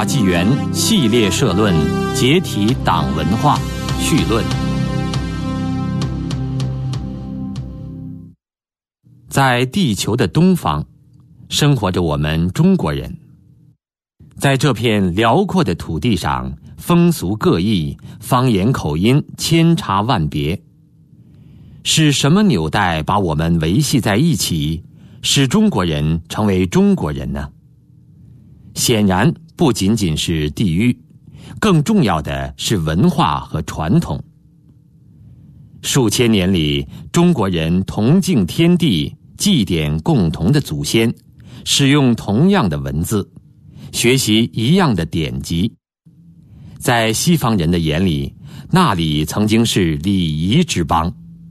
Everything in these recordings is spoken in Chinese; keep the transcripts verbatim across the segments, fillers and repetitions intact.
纪元系列社论解体党文化绪论。在地球的东方，生活着我们中国人。在这片辽阔的土地上，风俗各异，方言口音千差万别。是什么纽带把我们维系在一起，使中国人成为中国人呢？显然不仅仅是地域，更重要的是文化和传统。数千年里，中国人同敬天地，祭奠共同的祖先，使用同样的文字，学习一样的典籍。在西方人的眼里，那里曾经是礼仪之邦。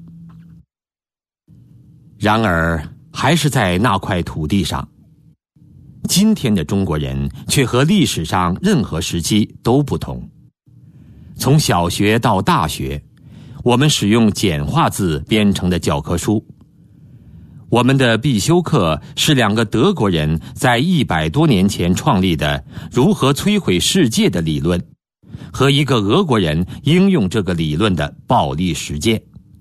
然而，还是在那块土地上，今天的中国人却和历史上任何时期都不同。从小学到大学，我们使用简化字编成的教科书。我们的必修课是两个德国人在一百多年前创立的如何摧毁世界的理论，和一个俄国人应用这个理论的暴力实践。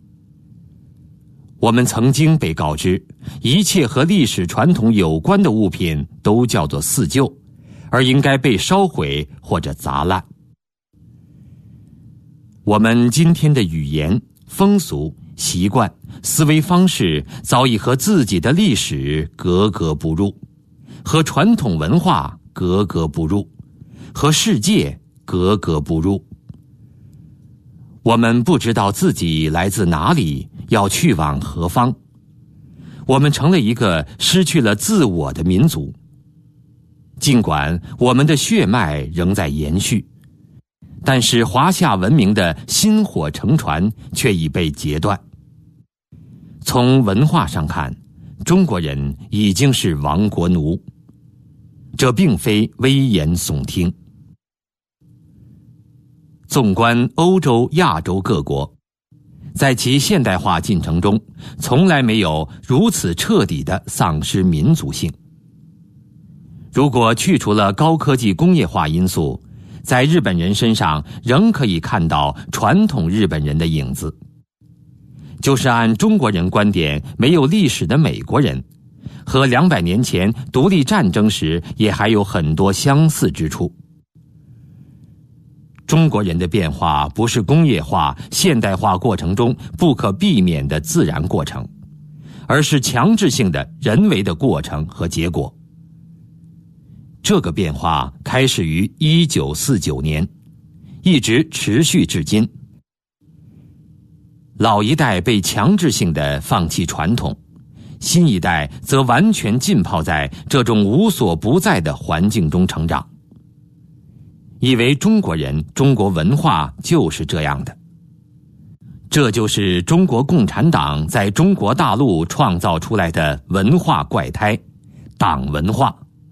我们曾经被告知，一切和历史传统有关的物品都叫做四旧，而应该被烧毁或者砸烂。我们今天的语言、风俗、习惯、思维方式早已和自己的历史格格不入，和传统文化格格不入，和世界格格不入。我们不知道自己来自哪里，要去往何方。我们成了一个失去了自我的民族。尽管我们的血脉仍在延续，但是华夏文明的薪火承传却已被截断。从文化上看，中国人已经是亡国奴，这并非危言耸听。纵观欧洲、亚洲各国，在其现代化进程中，从来没有如此彻底地丧失民族性。如果去除了高科技工业化因素，在日本人身上仍可以看到传统日本人的影子。就是按中国人观点没有历史的美国人，和两百年前独立战争时也还有很多相似之处。中国人的变化不是工业化、现代化过程中不可避免的自然过程，而是强制性的人为的过程和结果。这个变化开始于一九四九年，一直持续至今。老一代被强制性的放弃传统，新一代则完全浸泡在这种无所不在的环境中成长。以为中国人、中国文化就是这样的。这就是中国共产党在中国大陆创造出来的文化怪胎——党文化。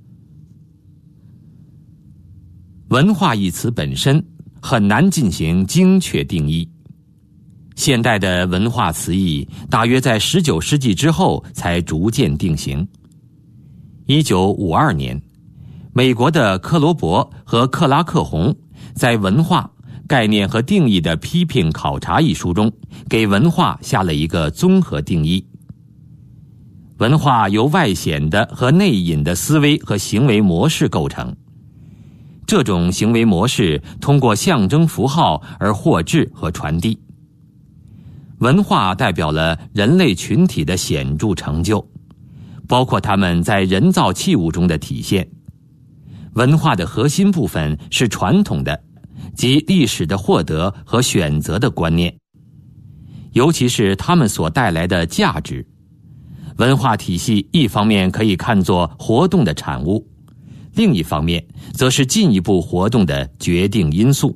文化一词本身很难进行精确定义。现代的文化词义大约在十九世纪之后才逐渐定型。一九五二年，美国的克罗伯和克拉克洪在《文化概念和定义的批评考察》一书中，给文化下了一个综合定义。文化由外显的和内隐的思维和行为模式构成。这种行为模式通过象征符号而获致和传递。文化代表了人类群体的显著成就，包括他们在人造器物中的体现。文化的核心部分是传统的，即历史的获得和选择的观念，尤其是他们所带来的价值。文化体系一方面可以看作活动的产物，另一方面则是进一步活动的决定因素。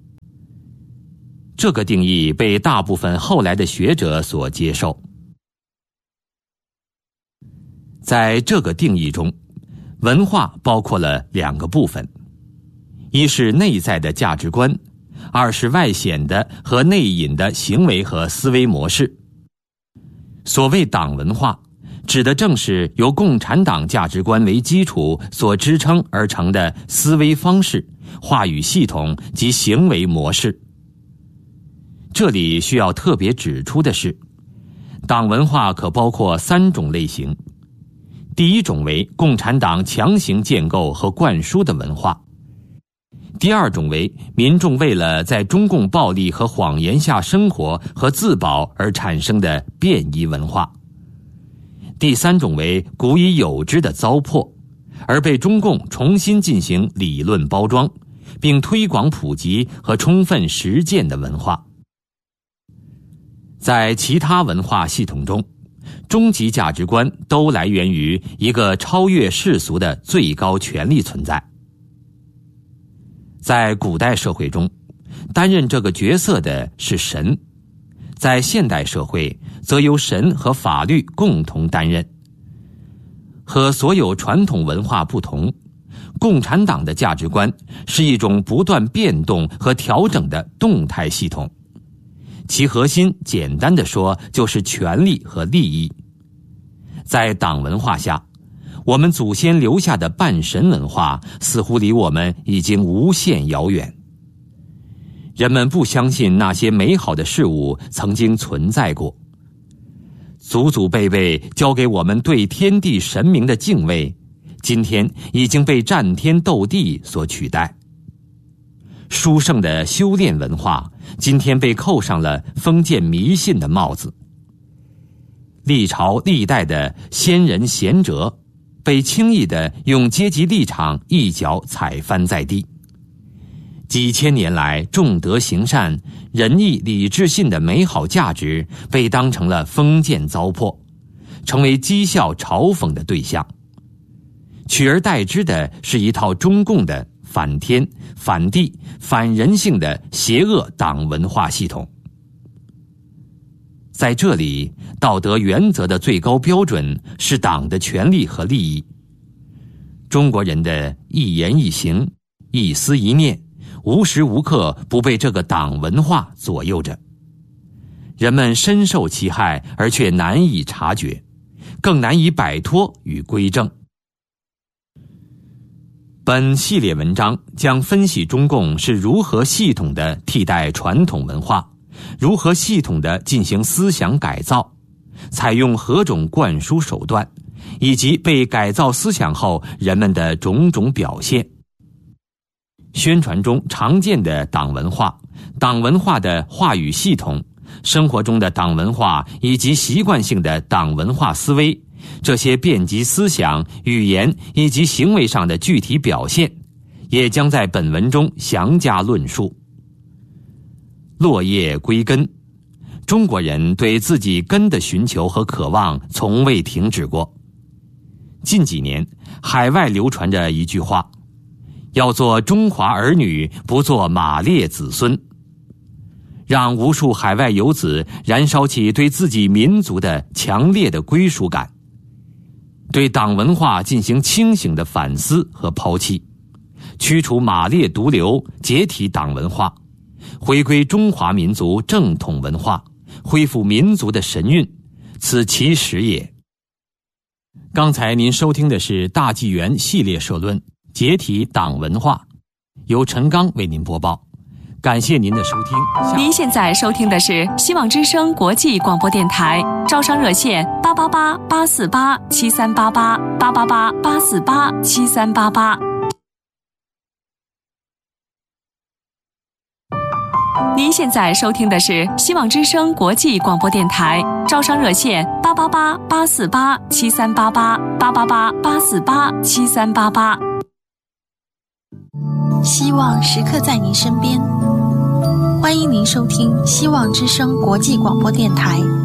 这个定义被大部分后来的学者所接受。在这个定义中，文化包括了两个部分，一是内在的价值观，二是外显的和内隐的行为和思维模式。所谓党文化， 指的正是由共产党价值观为基础所支撑而成的思维方式、话语系统及行为模式。这里需要特别指出的是，党文化可包括三种类型。第一种为共产党强行建构和灌输的文化，第二种为民众为了在中共暴力和谎言下生活和自保而产生的便衣文化，第三种为古已有之的糟粕，而被中共重新进行理论包装，并推广普及和充分实践的文化。在其他文化系统中，终极价值观都来源于一个超越世俗的最高权力存在。在古代社会中，担任这个角色的是神；在现代社会，则由神和法律共同担任。和所有传统文化不同，共产党的价值观是一种不断变动和调整的动态系统。其核心简单的说就是权力和利益。在党文化下，我们祖先留下的半神文化似乎离我们已经无限遥远。人们不相信那些美好的事物曾经存在过。祖祖辈辈教给我们对天地神明的敬畏，今天已经被战天斗地所取代。殊胜的修炼文化今天被扣上了封建迷信的帽子。历朝历代的先人贤哲被轻易地用阶级立场一脚踩翻在地。几千年来重德行善、仁义礼智信的美好价值被当成了封建糟粕，成为讥笑嘲讽的对象。取而代之的是一套中共的反天、反地、反人性的邪恶党文化系统。在这里，道德原则的最高标准是党的权利和利益。中国人的一言一行、一思一念，无时无刻不被这个党文化左右着。人们深受其害，而却难以察觉，更难以摆脱与归正。本系列文章将分析中共是如何系统地替代传统文化，如何系统地进行思想改造，采用何种灌输手段，以及被改造思想后人们的种种表现。宣传中常见的党文化、党文化的话语系统、生活中的党文化以及习惯性的党文化思维，这些遍及思想、语言以及行为上的具体表现，也将在本文中详加论述。落叶归根，中国人对自己根的寻求和渴望从未停止过。近几年，海外流传着一句话：要做中华儿女，不做马列子孙，让无数海外游子燃烧起对自己民族的强烈的归属感，对党文化进行清醒的反思和抛弃，驱除马列毒瘤，解体党文化，回归中华民族正统文化，恢复民族的神韵，此其实也。刚才您收听的是大纪元系列社论《解体党文化》，由陈刚为您播报。感谢您的收听。 您现在收听的是希望之声国际广播电台，招商热线八八八八四八七三八八八八八八四八七三八八。您现在收听的是希望之声国际广播电台，招商热线八八八八四八七三八八八八八八四八七三八八。 希望时刻在您身边，欢迎您收听希望之声国际广播电台。